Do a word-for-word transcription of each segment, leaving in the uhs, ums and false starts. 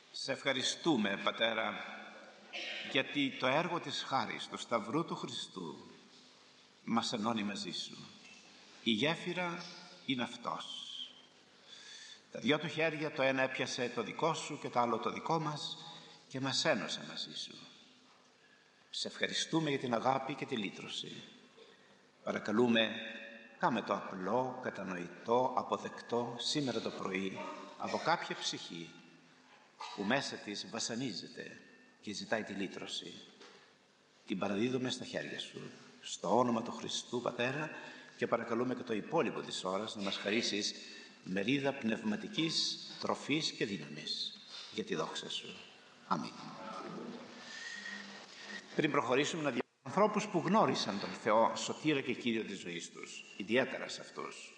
Σε ευχαριστούμε, Πατέρα, γιατί το έργο της χάρης του Σταυρού του Χριστού μας ενώνει μαζί Σου. Η γέφυρα είναι Αυτός. Τα δυο Του χέρια, το ένα έπιασε το δικό Σου και το άλλο το δικό μας και μας ένωσε μαζί Σου. Σε ευχαριστούμε για την αγάπη και τη λύτρωση. Παρακαλούμε, κάμε το απλό, κατανοητό, αποδεκτό σήμερα το πρωί από κάποια ψυχή που μέσα της βασανίζεται και ζητάει τη λύτρωση. Την παραδίδουμε στα χέρια Σου, στο όνομα του Χριστού, Πατέρα, και παρακαλούμε και το υπόλοιπο της ώρας να μας χαρίσεις μερίδα πνευματικής τροφής και δύναμης για τη δόξα Σου. Αμήν. Πριν προχωρήσουμε, να διαβάσουμε ανθρώπους που γνώρισαν τον Θεό σωτήρα και Κύριο της ζωής τους, ιδιαίτερα σε αυτούς.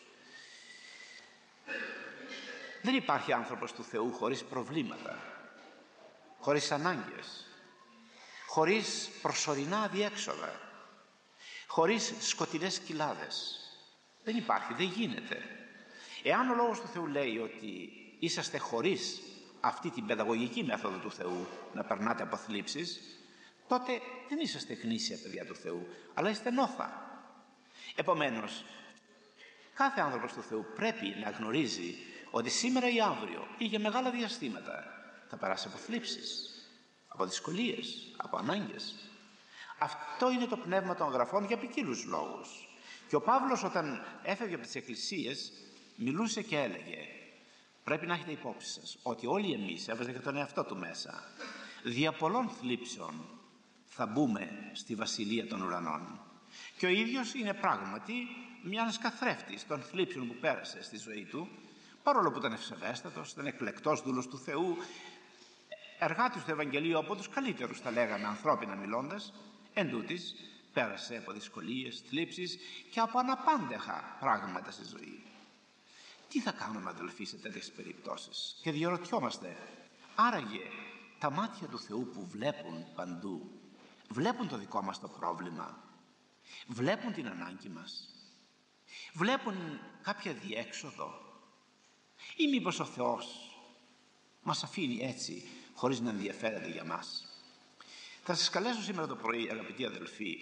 Δεν υπάρχει άνθρωπος του Θεού χωρίς προβλήματα, χωρίς ανάγκες, χωρίς προσωρινά αδιέξοδα, χωρίς σκοτεινές κοιλάδες. Δεν υπάρχει, δεν γίνεται. Εάν ο Λόγος του Θεού λέει ότι είσαστε χωρίς αυτή την παιδαγωγική μέθοδο του Θεού να περνάτε από θλίψεις, τότε δεν είσαστε γνήσια παιδιά του Θεού, αλλά είστε νόθα. Επομένως, κάθε άνθρωπος του Θεού πρέπει να γνωρίζει ότι σήμερα ή αύριο ή για μεγάλα διαστήματα θα περάσει από θλίψεις, από δυσκολίες, από ανάγκες. Αυτό είναι το πνεύμα των Γραφών για ποικίλους λόγους. Και ο Παύλος, όταν έφευγε από τις εκκλησίες, μιλούσε και έλεγε: πρέπει να έχετε υπόψη σας ότι όλοι εμείς, έβαζε και τον εαυτό του μέσα, δια πολλών θλίψεων θα μπούμε στη βασιλεία των ουρανών. Και ο ίδιος είναι πράγματι μιας καθρέφτης των θλίψεων που πέρασε στη ζωή του, παρόλο που ήταν ευσεβέστατος, ήταν εκλεκτός δούλος του Θεού, εργάτης του Ευαγγελίου από τους καλύτερους, θα λέγαμε, ανθρώπινα μιλώντας. Εν τούτης, πέρασε από δυσκολίες, θλίψεις και από αναπάντεχα πράγματα στη ζωή. Τι θα κάνουμε, αδελφοί, σε τέτοιες περιπτώσεις? Και διαρωτιόμαστε, άραγε τα μάτια του Θεού που βλέπουν παντού, βλέπουν το δικό μας το πρόβλημα, βλέπουν την ανάγκη μας, βλέπουν κάποια διέξοδο, ή μήπως ο Θεός μας αφήνει έτσι χωρίς να ενδιαφέρεται για μας? Θα σας καλέσω σήμερα το πρωί, αγαπητοί αδελφοί,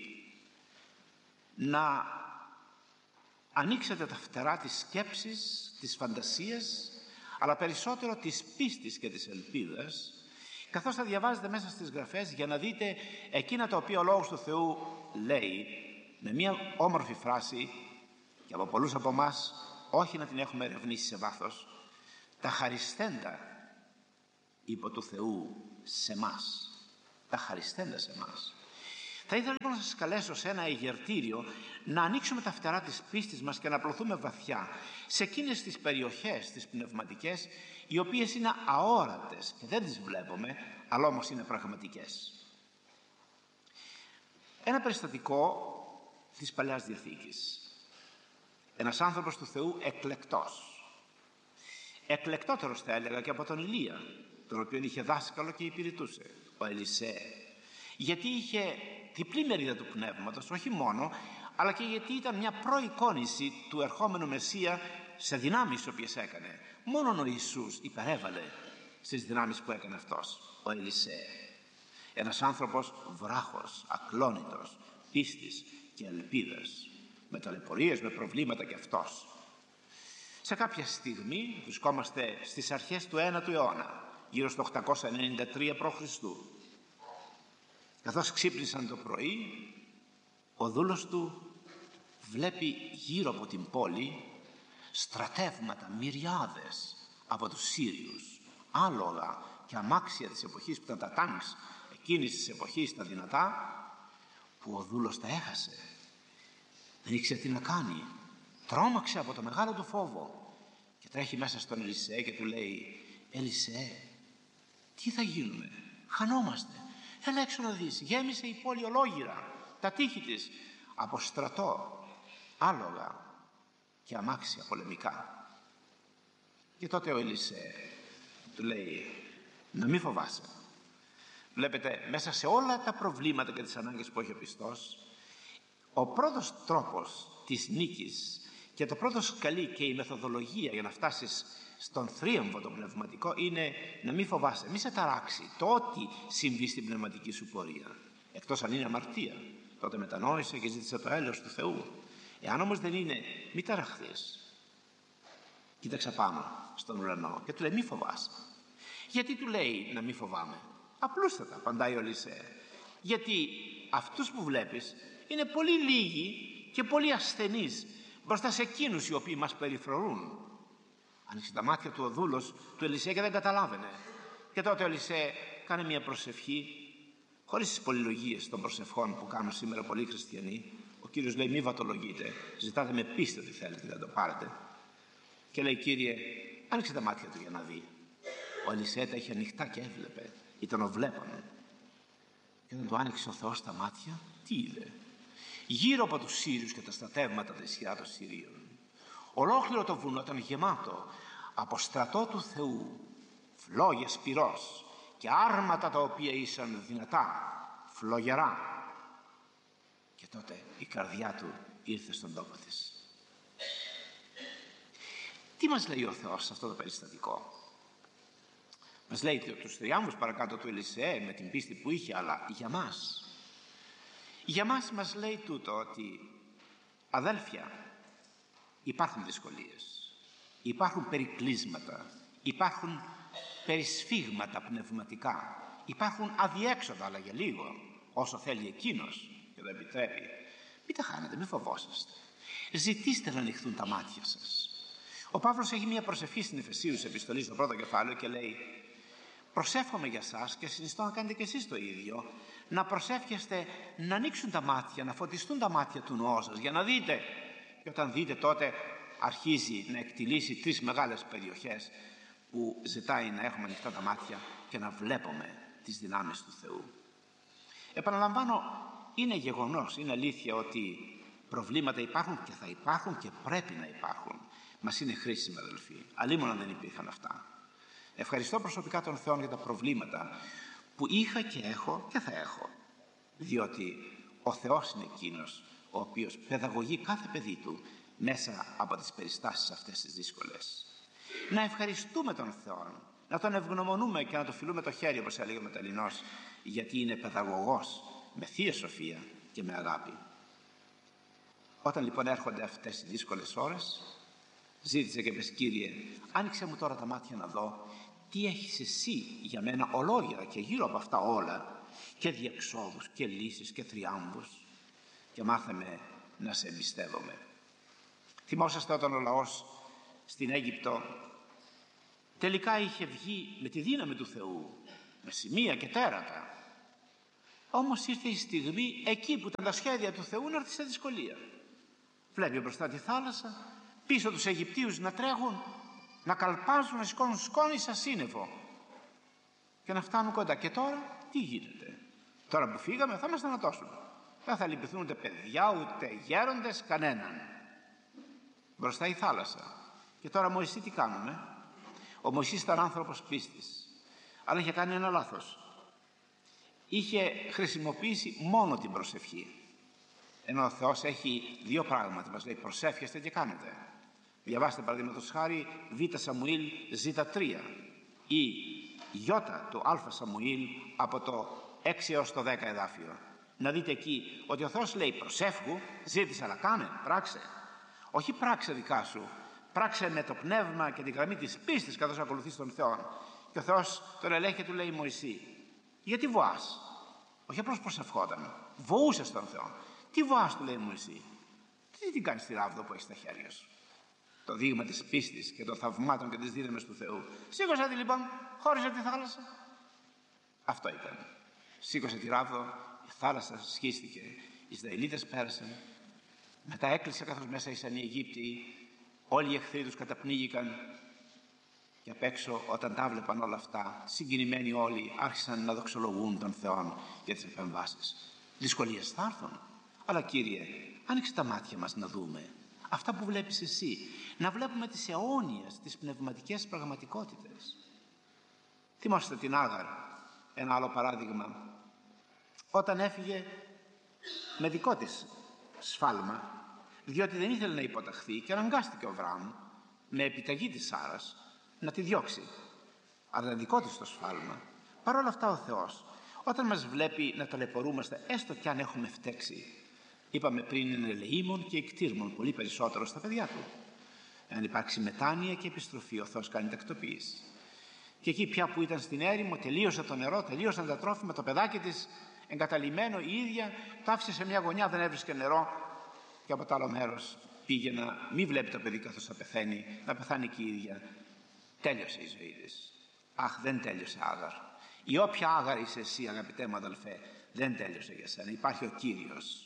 να ανοίξετε τα φτερά της σκέψης, της φαντασίας, αλλά περισσότερο της πίστης και της ελπίδας, καθώς θα διαβάζετε μέσα στις Γραφές για να δείτε εκείνα τα οποία ο Λόγος του Θεού λέει με μια όμορφη φράση, και από πολλούς από εμάς όχι να την έχουμε ερευνήσει σε βάθος: τα χαριστέντα υπό του Θεού σε μας. Τα χαριστέντα σε μας. Θα ήθελα λοιπόν να σας καλέσω σε ένα εγερτήριο να ανοίξουμε τα φτερά της πίστης μας και να απλωθούμε βαθιά σε εκείνες τις περιοχές, τις πνευματικές, οι οποίες είναι αόρατες και δεν τις βλέπουμε, αλλά όμως είναι πραγματικές. Ένα περιστατικό της Παλαιάς Διαθήκης. Ένας άνθρωπος του Θεού εκλεκτός. Εκλεκτότερος, θα έλεγα, και από τον Ηλία, τον οποίο είχε δάσκαλο και υπηρετούσε, ο Ελισέ. Γιατί είχε διπλή μερίδα του πνεύματος, όχι μόνο, αλλά και γιατί ήταν μια προεικόνηση του ερχόμενου Μεσσία σε δυνάμεις οι οποίες έκανε. Μόνον ο Ιησούς υπερέβαλε στις δυνάμεις που έκανε αυτός, ο Ελισέ. Ένας άνθρωπος βράχος, ακλόνητος, πίστης και ελπίδας, με ταλαιπωρίες, με προβλήματα κι αυτός. Σε κάποια στιγμή βρισκόμαστε στις αρχές του ένατου αιώνα, γύρω στο οκτακόσια ενενήντα τρία π.Χ. Καθώς ξύπνησαν το πρωί, ο δούλος του βλέπει γύρω από την πόλη στρατεύματα, μυριάδες από τους Σύριους, άλογα και αμάξια της εποχής, που ήταν τα τάγκς εκείνης της εποχής, τα δυνατά, που ο δούλος τα έχασε. Δεν ήξερε τι να κάνει. Τρόμαξε από το μεγάλο του φόβο και τρέχει μέσα στον Ελισέ και του λέει: Ελισέ, τι θα γίνουμε? Χανόμαστε. Έλα έξω να δεις. Γέμισε η πόλη ολόγυρα, τα τείχη της, από στρατό, άλογα και αμάξια πολεμικά. Και τότε ο Ελισέ του λέει: να μην φοβάσαι. Βλέπετε, μέσα σε όλα τα προβλήματα και τις ανάγκες που έχει ο πιστός, ο πρώτος τρόπος της νίκης και το πρώτο σκαλί και η μεθοδολογία για να φτάσεις στον θρίαμβο το πνευματικό είναι να μην φοβάσαι, μην σε ταράξει το ό,τι συμβεί στην πνευματική σου πορεία. Εκτός αν είναι αμαρτία, τότε μετανόησε και ζήτησε το έλεος του Θεού. Εάν όμως δεν είναι, μην ταραχθείς. Κοίταξε πάνω στον ουρανό και του λέει μη φοβάσαι. Γιατί του λέει να μην φοβάμαι? Απλούστατα απαντάει ο Ελισέ. Γιατί αυτούς που βλέπεις είναι πολύ λίγοι και πολύ ασθενείς μπροστά σε εκείνους οι οποίοι μας περιφρονούν. Άνοιξε τα μάτια του ο δούλος του Ελισέ και δεν καταλάβαινε. Και τότε ο Ελισέ κάνει μια προσευχή, χωρίς τις πολυλογίες των προσευχών που κάνουν σήμερα πολλοί χριστιανοί. Ο Κύριος λέει μη βατολογείτε, ζητάτε με πίστη ότι θέλετε, δεν το πάρετε. Και λέει Κύριε, άνοιξε τα μάτια του για να δει. Ο Ελισέ τα είχε ανοιχτά και έβλεπε, ήταν ο βλέπον. Και όταν του άνοιξε ο Θεός τα μάτια, τι είδε? Γύρω από τους Σύριους και τα στρατεύματα τα ισχυρά των Συρίων, ολόκληρο το βουνό ήταν γεμάτο από στρατό του Θεού, φλόγες πυρός και άρματα τα οποία ήσαν δυνατά, φλογερά. Και τότε η καρδιά του ήρθε στον τόπο της. Τι μας λέει ο Θεός σε αυτό το περιστατικό? Μας λέει τους θριάμβους παρακάτω του Ελισέ με την πίστη που είχε, αλλά για μας. Για μας μας λέει τούτο ότι αδέλφια, υπάρχουν δυσκολίες, υπάρχουν περικλείσματα, υπάρχουν περισφίγματα πνευματικά, υπάρχουν αδιέξοδα, αλλά για λίγο, όσο θέλει εκείνος και το επιτρέπει. Μην τα χάνετε, μην φοβόσαστε. Ζητήστε να ανοιχθούν τα μάτια σας. Ο Παύλος έχει μια προσευχή στην Εφεσίους επιστολή στο πρώτο κεφάλαιο και λέει προσεύχομαι για σας και συνιστώ να κάνετε και εσείς το ίδιο, να προσεύχεστε να ανοίξουν τα μάτια, να φωτιστούν τα μάτια του νοού σας για να δείτε. Και όταν δείτε τότε αρχίζει να εκτιλήσει τρεις μεγάλες περιοχές που ζητάει να έχουμε ανοιχτά τα μάτια και να βλέπουμε τις δυνάμεις του Θεού. Επαναλαμβάνω, είναι γεγονός, είναι αλήθεια ότι προβλήματα υπάρχουν και θα υπάρχουν και πρέπει να υπάρχουν. Μας είναι χρήσιμα αδελφοί, αλλήμον αν δεν υπήρχαν αυτά. Ευχαριστώ προσωπικά τον Θεό για τα προβλήματα που είχα και έχω και θα έχω, διότι ο Θεός είναι εκείνος ο οποίος παιδαγωγεί κάθε παιδί του μέσα από τις περιστάσεις αυτές τις δύσκολες. Να ευχαριστούμε τον Θεό, να τον ευγνωμονούμε και να το φιλούμε το χέρι, όπως έλεγε ο Μεταλληνός, γιατί είναι παιδαγωγός με θεία σοφία και με αγάπη. Όταν λοιπόν έρχονται αυτές οι δύσκολες ώρες, ζήτησε και πες Κύριε, άνοιξε μου τώρα τα μάτια να δω τι έχεις εσύ για μένα ολόγερα και γύρω από αυτά όλα, και διεξόδους και λύσεις και θριάμβους, και μάθε με να σε εμπιστεύομαι. Θυμόσαστε όταν ο λαός στην Αίγυπτο τελικά είχε βγει με τη δύναμη του Θεού, με σημεία και τέρατα. Όμως ήρθε η στιγμή εκεί που ήταν τα σχέδια του Θεού να έρθει σε δυσκολία. Βλέπει μπροστά τη θάλασσα, πίσω τους Αιγυπτίους να τρέχουν, να καλπάζουν, να σηκώνουν σκόνη σαν σύννεφο και να φτάνουν κοντά. Και τώρα τι γίνεται? Τώρα που φύγαμε θα μας θανατώσουν. Δεν θα λυπηθούν ούτε παιδιά ούτε γέροντες, κανέναν. Μπροστά η θάλασσα. Και τώρα Μωυσή τι κάνουμε? Ο Μωυσής ήταν άνθρωπος πίστης, αλλά είχε κάνει ένα λάθος. Είχε χρησιμοποιήσει μόνο την προσευχή, ενώ ο Θεός έχει δύο πράγματα. Μας λέει προσεύχεστε και κάνετε. Διαβάστε παραδείγματος χάρη Β Σαμουήλ Ζ τρία ή Ι του Α Σαμουήλ από το έξι έως το δέκα εδάφιο. Να δείτε εκεί ότι ο Θεός λέει προσεύχου, ζήτησε αλλά κάνε, πράξε. Όχι πράξε δικά σου, πράξε με το πνεύμα και την γραμμή της πίστης καθώς ακολουθείς τον Θεό. Και ο Θεός τον ελέγχει και του λέει Μωυσή, γιατί βοάς? Όχι απλώς προσευχόταν, βοούσε τον Θεό. Τι βοάς, του λέει Μωυσή? Τι την κάνεις τη ράβδο που έχεις στα χέρια σου? Το δείγμα της πίστης και των θαυμάτων και της δύναμης του Θεού. Σήκωσε τη λοιπόν, χώρισε τη θάλασσα. Αυτό ήταν. Σήκωσε τη ράβδο, η θάλασσα σχίστηκε, οι Ισραηλίτες πέρασαν. Μετά έκλεισε καθώς μέσα ήσαν οι Αιγύπτιοι, όλοι οι εχθροί τους καταπνίγηκαν. Και απ' έξω όταν τα βλέπαν όλα αυτά, συγκινημένοι όλοι, άρχισαν να δοξολογούν τον Θεό για τις επεμβάσεις. Δυσκολίες θα έρθουν, αλλά Κύριε, άνοιξε τα μάτια μας να δούμε αυτά που βλέπεις εσύ, να βλέπουμε τις αιώνιες, τις πνευματικές πραγματικότητες. Θυμάστε την Άγαρ, ένα άλλο παράδειγμα, όταν έφυγε με δικό της σφάλμα, διότι δεν ήθελε να υποταχθεί και αναγκάστηκε ο Αβραάμ με επιταγή της Σάρας να τη διώξει. Αλλά είναι δικό της το σφάλμα. Παρ' όλα αυτά ο Θεός, όταν μας βλέπει να ταλαιπωρούμαστε, έστω κι αν έχουμε φταίξει, είπαμε πριν, είναι ελεήμων και εκτήρμων, πολύ περισσότερο στα παιδιά του. Αν υπάρξει μετάνοια και επιστροφή, ο Θεός κάνει τακτοποίηση. Και εκεί πια που ήταν στην έρημο, τελείωσε το νερό, τελείωσαν τα τρόφιμα, το παιδάκι της εγκαταλειμμένο η ίδια, το άφησε σε μια γωνιά, δεν έβρισκε νερό, και από το άλλο μέρος πήγε να μην βλέπει το παιδί καθώς θα πεθαίνει, να πεθάνει και η ίδια. Τέλειωσε η ζωή της. Αχ, δεν τέλειωσε, Άγαρ. Η όποια Άγαρ είσαι εσύ, αγαπητέ μου αδελφέ, δεν τέλειωσε για σένα. Υπάρχει ο Κύριος,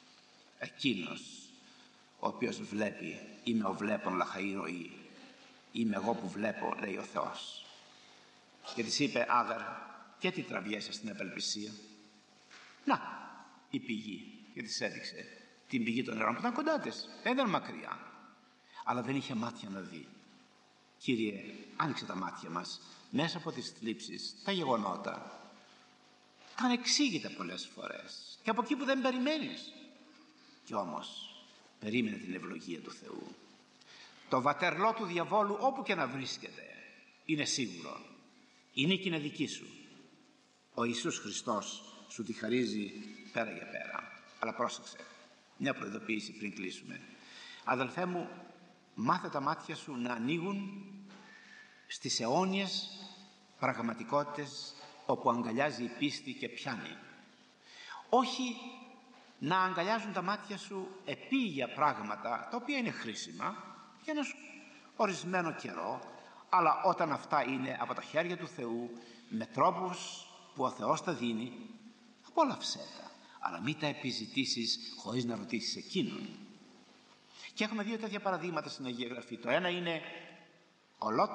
εκείνος ο οποίος βλέπει. Είμαι ο βλέπων λαχαή ροή. Είμαι εγώ που βλέπω, λέει ο Θεός. Και της είπε, Άγαρ, και τι τραβιέσαι στην απελπισία? Να, η πηγή. Και της έδειξε την πηγή των νερών που ήταν κοντά της. Δεν ήταν μακριά. Αλλά δεν είχε μάτια να δει. Κύριε, άνοιξε τα μάτια μας μέσα από τις θλίψεις, τα γεγονότα, τα ανεξήγητα πολλές φορές, και από εκεί που δεν περιμένεις. Κι όμως περίμενε την ευλογία του Θεού. Το βατερλό του διαβόλου, όπου και να βρίσκεται, είναι σίγουρο. Η νίκη είναι δική σου. Ο Ιησούς Χριστός σου τη χαρίζει πέρα για πέρα. Αλλά πρόσεξε, μια προειδοποίηση πριν κλείσουμε. Αδελφέ μου, μάθε τα μάτια σου να ανοίγουν στις αιώνιες πραγματικότητες όπου αγκαλιάζει η πίστη και πιάνει. Όχι να αγκαλιάζουν τα μάτια σου επίγεια πράγματα, τα οποία είναι χρήσιμα για ένα ορισμένο καιρό, αλλά όταν αυτά είναι από τα χέρια του Θεού, με τρόπους που ο Θεός τα δίνει, απόλαυσέ τα, αλλά μην τα επιζητήσεις χωρίς να ρωτήσεις εκείνον. Και έχουμε δύο τέτοια παραδείγματα στην Αγία Γραφή. Το ένα είναι ο Λότ,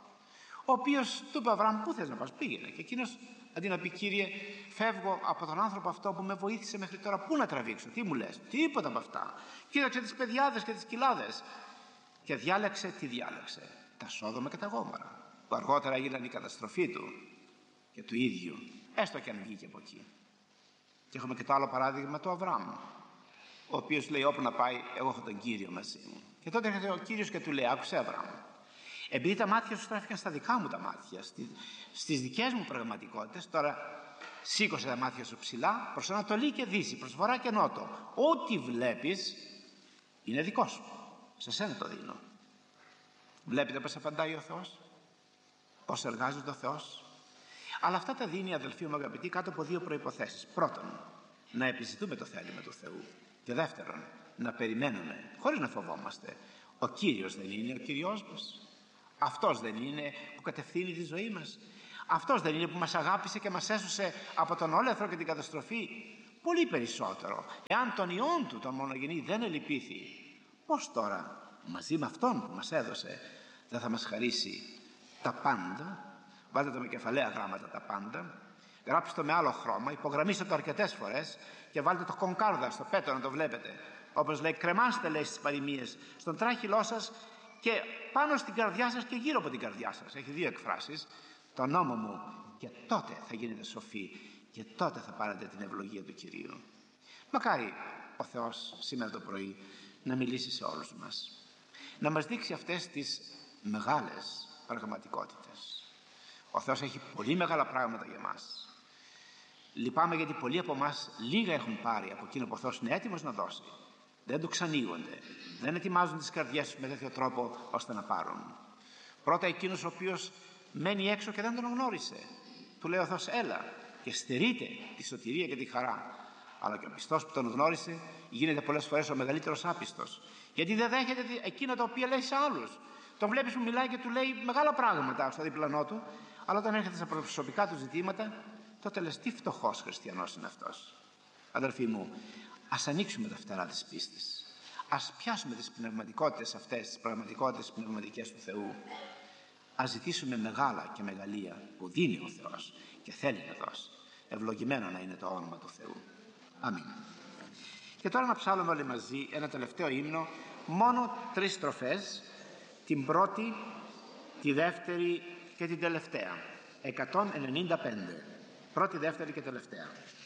ο οποίος του είπε, Αβραάμ, πού θες να πας? Πήγαινε. Και εκείνος, αντί να πει, Κύριε, φεύγω από τον άνθρωπο αυτό που με βοήθησε μέχρι τώρα, πού να τραβήξω? Τι μου λες? Τίποτα από αυτά. Κοίταξε τις παιδιάδες και τις κοιλάδες. Και διάλεξε, τι διάλεξε? Τα Σόδομα και τα Γόμορα, που αργότερα έγιναν η καταστροφή του και του ίδιου, έστω και αν βγήκε από εκεί. Και έχουμε και το άλλο παράδειγμα του Αβραάμ, ο οποίος λέει, όπου να πάει, εγώ έχω τον Κύριο μαζί μου. Και τότε έρχεται ο Κύριος και του λέει, άκουσε, Αβραάμ, επειδή τα μάτια σου στράφηκαν στα δικά μου τα μάτια, στις δικές μου πραγματικότητες, τώρα σήκωσε τα μάτια σου ψηλά προς Ανατολή και Δύση, προς Βορρά και Νότο. Ό,τι βλέπεις είναι δικό σου. Σε σένα το δίνω. Βλέπετε πώς απαντάει ο Θεός, πώς εργάζεται ο Θεός? Αλλά αυτά τα δίνει, αδελφοί μου αγαπητοί, κάτω από δύο προϋποθέσεις. Πρώτον, να επιζητούμε το θέλημα του Θεού. Και δεύτερον, να περιμένουμε χωρίς να φοβόμαστε. Ο Κύριος δεν είναι ο Κυριός μας? Αυτός δεν είναι που κατευθύνει τη ζωή μας? Αυτός δεν είναι που μας αγάπησε και μας έσωσε από τον όλεθρο και την καταστροφή? Πολύ περισσότερο, εάν τον Υιόν του, τον μονογενή, δεν ελυπήθη, πώς τώρα μαζί με αυτόν που μας έδωσε δεν θα μας χαρίσει τα πάντα? Βάλτε το με κεφαλαία γράμματα τα πάντα, γράψτε το με άλλο χρώμα, υπογραμμίστε το αρκετές φορές και βάλτε το κονκάρδα στο πέτο να το βλέπετε. Όπως λέει, κρεμάστε, λέει, στις παροιμίες, στον τράχυλό σας και πάνω στην καρδιά σας και γύρω από την καρδιά σας. Έχει δύο εκφράσεις. Το νόμο μου, και τότε θα γίνετε σοφοί και τότε θα πάρετε την ευλογία του Κυρίου. Μακάρι ο Θεός σήμερα το πρωί να μιλήσει σε όλους μας, να μας δείξει αυτές τις μεγάλες πραγματικότητες. Ο Θεός έχει πολύ μεγάλα πράγματα για μας. Λυπάμαι γιατί πολλοί από εμάς λίγα έχουν πάρει από εκείνο που ο Θεός είναι έτοιμος να δώσει. Δεν το ξανοίγονται, δεν ετοιμάζουν τις καρδιές τους με τέτοιο τρόπο ώστε να πάρουν. Πρώτα εκείνος ο οποίος μένει έξω και δεν τον γνώρισε. Του λέει ο Θεός, έλα, και στερείται τη σωτηρία και τη χαρά. Αλλά και ο πιστός που τον γνώρισε γίνεται πολλές φορές ο μεγαλύτερος άπιστος. Γιατί δεν δέχεται εκείνα τα οποία λέει σε άλλους. Τον βλέπεις που μιλάει και του λέει μεγάλα πράγματα στο διπλανό του, αλλά όταν έρχεται στα προσωπικά του ζητήματα, τότε λες, τι φτωχός χριστιανός είναι αυτός. Αδελφοί μου, ας ανοίξουμε τα φτερά της πίστης. Ας πιάσουμε τις πνευματικότητες αυτές, τις πραγματικότητες πνευματικές του Θεού. Ας ζητήσουμε μεγάλα και μεγαλεία που δίνει ο Θεός και θέλει να δώσει. Ευλογημένο να είναι το όνομα του Θεού. Αμήν. Και τώρα να ψάλουμε όλοι μαζί ένα τελευταίο ύμνο, μόνο τρεις στροφές, την πρώτη, τη δεύτερη και την τελευταία. εκατόν ενενήντα πέντε. Πρώτη, δεύτερη και τελευταία.